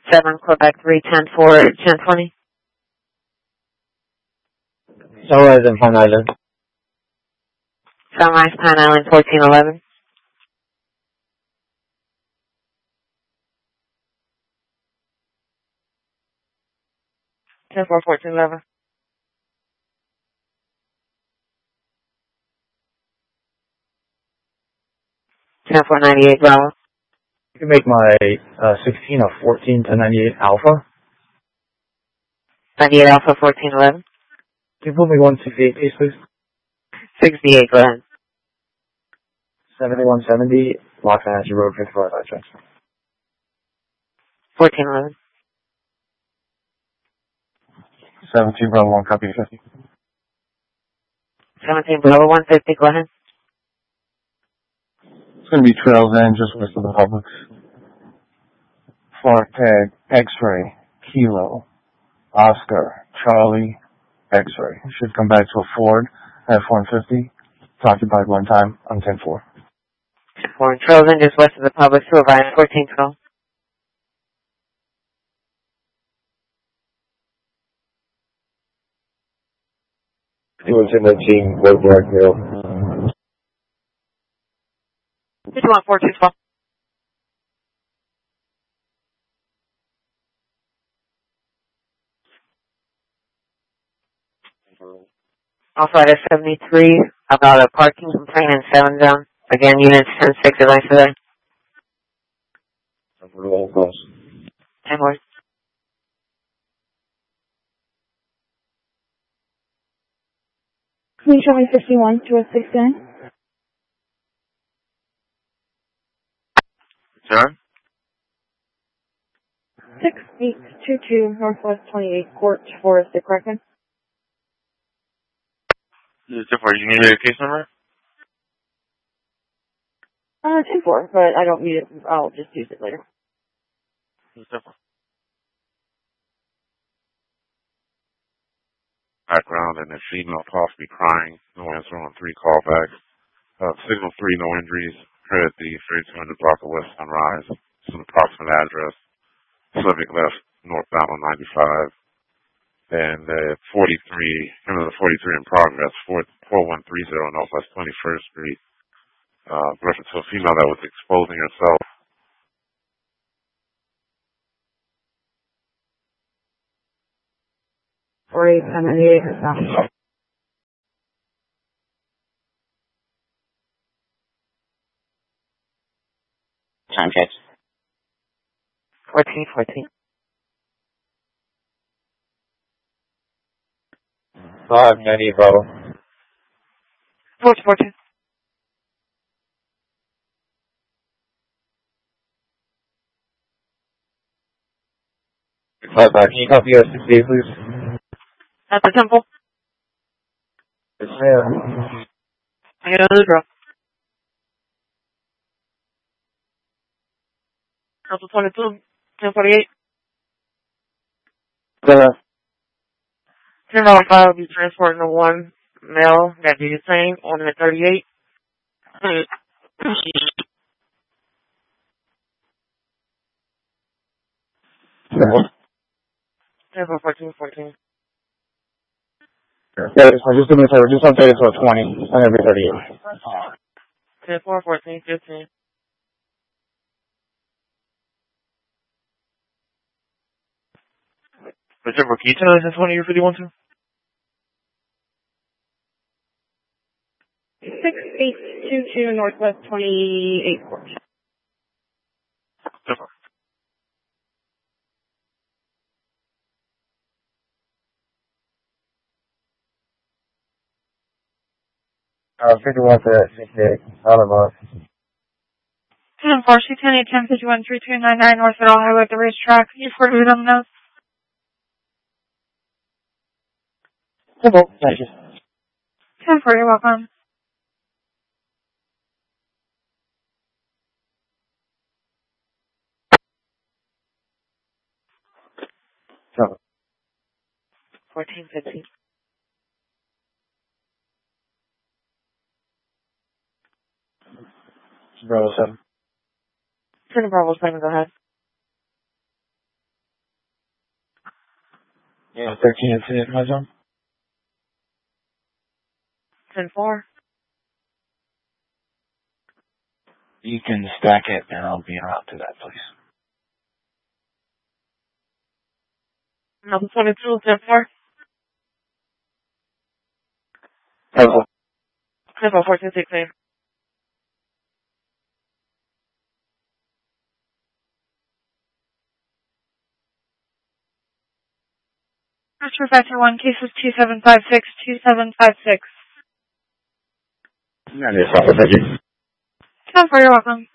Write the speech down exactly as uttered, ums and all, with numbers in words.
seven, Quebec three, ten four, ten twenty. Sunrise and Pine Island. Sunrise, Pine Island, fourteen eleven. ten four, fourteen eleven. ten four, ninety-eight, Bravo. You can make my uh, sixteen a fourteen to ninety-eight Alpha. ninety-eight Alpha, fourteen eleven. Can you put me one sixty-eight, please, please? sixty-eight, go ahead. seventy-one seventy, Loxahatchee Road, fifty-four, five tracks. fourteen eleven. seventeen Bravo one, copy fifty. seventeen Bravo one fifty, go ahead. It's going to be Trails End, just west of the Publix. Fart tag, X-ray, Kilo, Oscar, Charlie, X-ray. Should come back to a Ford at four fifty. It's occupied one time on ten four. ten four, Trails End, just west of the Publix, to arrive fourteen twelve. two nineteen, Road Black Hill. fifty-one four two twelve. Also at seventy-three, about a parking complaint in seven zone. Again, units ten six advice today. ten more. Can you show me fifty-one to a sixty-nine? John? six eight two two Northwest twenty-eight Court, Forest, correction. This is different. You need a case number? Uh, ten four, but I don't need it. I'll just use it later. This is different. Background and a female possibly crying. No answer on three callbacks. Uh, signal three, no injuries. Her at the thirty-two hundred block of West Sunrise. It's an approximate address. Subject left northbound on ninety-five. And uh, forty-three, another forty-three in progress, four one three zero Northwest twenty-first Street. Uh, reference to a female that was exposing herself. forty-eight, seventy-eight, Time checks. fourteen fourteen. five ninety Bravo. fourteen fourteen. Five back. Can you copy us sixty-eight, please? At the temple. Yes, ma'am. I got another drop. Couple twenty-two, ten forty-eight. Uh, ten dollar five will be transported to one male that did the same on the thirty-eight. ten four fourteen fourteen. Yeah, just, just do me a favor. Just update it to a twenty on every thirty-eight. ten four fourteen fifteen. Whichever key tell is this one of your fifty-one two? six eight two two Northwest twenty-eight Court. Different. Uh, fifty-one to sixty-eight. Alabama. ten four, C ten eight ten fifty-one three two nine nine North Middle Highway at the racetrack. You for who them knows? Simple. Thank you. ten four, you're welcome. So, fourteen fifteen. Bravo seven. Turn the Bravo's payment, go ahead. Yeah, thirteen incident in my zone. ten four. You can stack it and I'll be around to that, please. Number twenty-two, ten four. Hello. ten four, fourteen sixteen. Archer five two one, cases two seven five six, two seven five six. That is all. Thank you. ten four, you're welcome.